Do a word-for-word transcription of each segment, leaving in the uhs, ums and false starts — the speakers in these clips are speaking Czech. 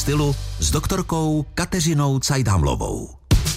stylu s doktorkou Kateřinou Cajdhamlovou.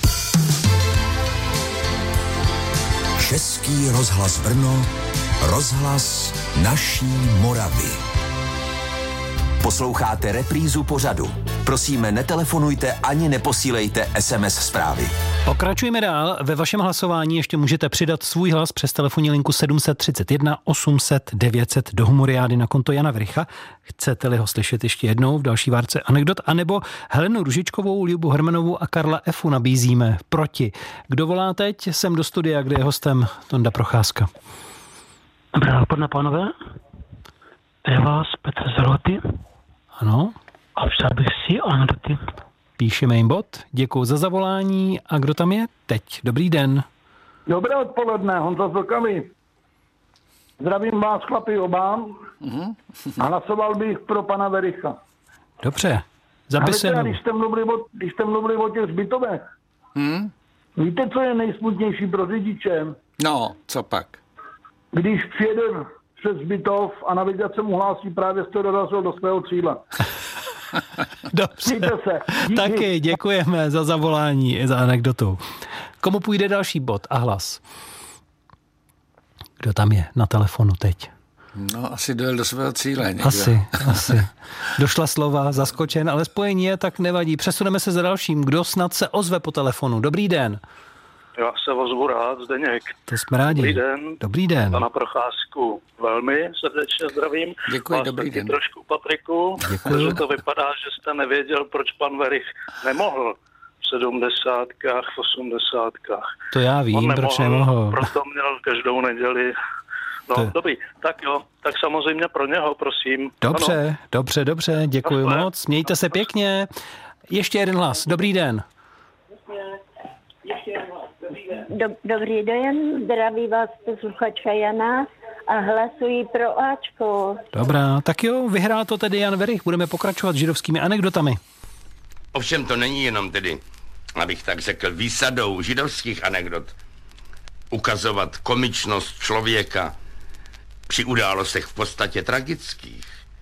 Český rozhlas Brno, rozhlas naší Moravy. Posloucháte reprízu pořadu. Prosíme, netelefonujte ani neposílejte es em es zprávy. Pokračujeme dál. Ve vašem hlasování ještě můžete přidat svůj hlas přes telefonní linku sedm set třicet jedna osm set devět set do Humoriády na konto Jana Wricha. Chcete-li ho slyšet ještě jednou v další várce anekdot, anebo Helenu Ružičkovou, Ljubu Hermanovou a Karla Efu nabízíme proti. Kdo volá teď sem do studia, kde je hostem Tonda Procházka? Dobré odpoledne, pánové. Je vás Petr Zaloty. Ano. A přál bych si anekdoty. Píšeme jim bod. Děkuji za zavolání. A kdo tam je teď? Dobrý den. Dobré odpoledne, Honza z Vlkavy. Zdravím vás, chlapi, oba. Mm-hmm. Hlasoval bych pro pana Wricha. Dobře, zapisujeme. Když jste mluvili o, když jste mluvili o těch zbytovech, hmm? Víte, co je nejsmutnější pro řidiče? No, co pak? Když přijede přes zbytov a navigace mu hlásí, právě jste dorazil do svého cíle. Dobře, se. Taky děkujeme za zavolání, za anekdotu. Komu půjde další bod a hlas? Kdo tam je na telefonu teď? No, asi dojel do svého cíle někde. Asi, asi. Došla slova, zaskočen, ale spojení je, tak nevadí. Přesuneme se za dalším. Kdo snad se ozve po telefonu? Dobrý den. Já se ozvu rád, Zdeněk. To jsme rádi. Dobrý den. Dobrý den. Pana Procházku velmi srdečně zdravím. Děkuji, Vás dobrý den. Trošku, Patriku, protože to vypadá, že jste nevěděl, proč pan Wrich nemohl v sedmdesátkách, v osmdesátkách. To já vím, nemohl, proč nemohl. Proto měl každou neděli. No, to... dobrý, tak jo, tak samozřejmě pro něho, prosím. Dobře, ano. dobře, dobře, děkuji Dobře. moc. Mějte se pěkně. Ještě jeden hlas. Dobrý den. Dob, dobrý den, zdraví vás posluchačka Jana a hlasuji pro Ačko. Dobrá, tak jo, vyhrál to tedy Jan Wrich. Budeme pokračovat židovskými anekdotami. Ovšem to není jenom tedy, abych tak řekl, výsadou židovských anekdot ukazovat komičnost člověka při událostech v podstatě tragických.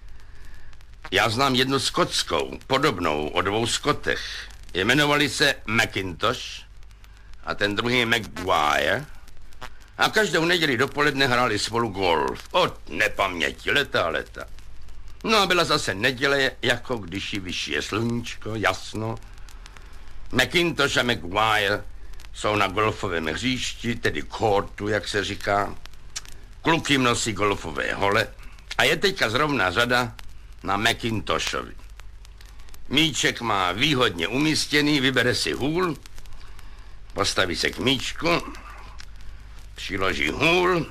Já znám jednu skotskou, podobnou o dvou Skotech. Jmenovali se Macintosh a ten druhý Maguire a každou neděli dopoledne hráli spolu golf. Od nepaměti, leta a leta. No a byla zase neděle, jako když ji vyšije sluníčko, jasno. Macintosh a Maguire jsou na golfovém hřišti, tedy courtu, jak se říká. Kluk jim nosí golfové hole a je teďka zrovna řada na Macintoshovi. Míček má výhodně umístěný, vybere si hůl, postaví se k míčku, přiloží hůl,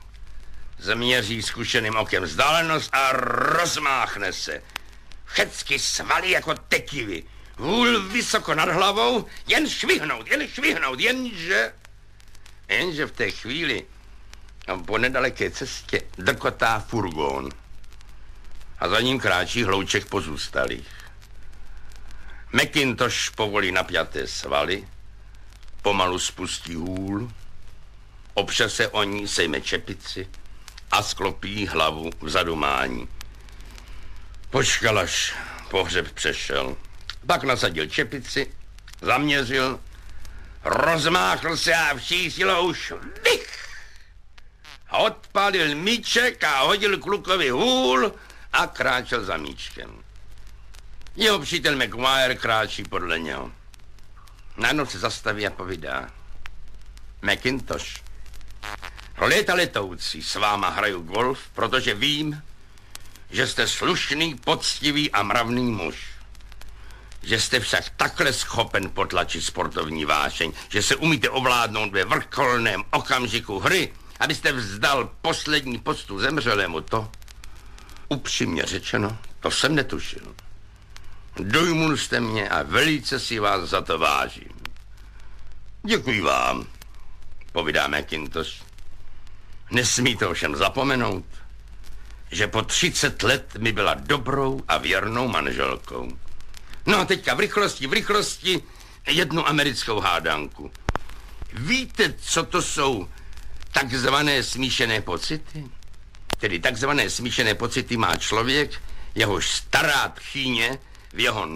změří zkušeným okem vzdálenost a rozmáchne se. Všecky svaly jako tekivy. Hůl vysoko nad hlavou, jen švihnout, jen švihnout, jenže... Jenže v té chvíli po nedaleké cestě drkotá furgón a za ním kráčí hlouček pozůstalých. Macintosh povolí napjaté svaly, pomalu spustí hůl, opře se o ní, sejme čepici a sklopí hlavu v zadumání. Počkal, až pohřeb přešel. Pak nasadil čepici, zaměřil, rozmáchl se a vší silou švih. A odpálil míček a hodil klukovi hůl a kráčel za míčkem. Jeho přítel Maguire kráčí podle něho. Najednou se zastaví a povídá: Macintosh, léta letoucí s váma hraju golf, protože vím, že jste slušný, poctivý a mravný muž. Že jste však takhle schopen potlačit sportovní vášeň, že se umíte ovládnout ve vrcholném okamžiku hry, abyste vzdal poslední poctu zemřelému, to, upřímně řečeno, to jsem netušil. Dojmul jste mě a velice si vás za to vážím. Děkuji vám, povídá Macintosh. Nesmíte ovšem zapomenout, že po třicet let mi byla dobrou a věrnou manželkou. No a teďka v rychlosti, v rychlosti jednu americkou hádanku. Víte, co to jsou takzvané smíšené pocity? Tedy takzvané smíšené pocity má člověk, jehož stará tchýně v jeho